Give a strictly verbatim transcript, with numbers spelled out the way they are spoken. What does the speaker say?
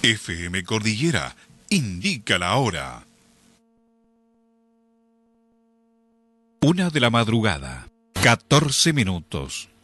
F M Cordillera indica la hora. Una de la madrugada, catorce minutos.